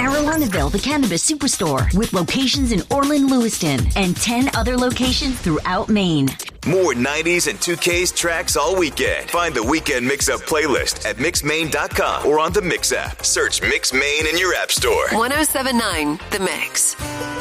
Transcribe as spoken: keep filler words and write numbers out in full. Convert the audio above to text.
Arowanaville, the Cannabis Superstore, with locations in Orland, Lewiston, and ten other locations throughout Maine. More nineties and two K's tracks all weekend. Find the Weekend Mix-Up playlist at mix maine dot com or on the Mix app. Search Mix Maine in your app store. one oh seven point nine The Mix.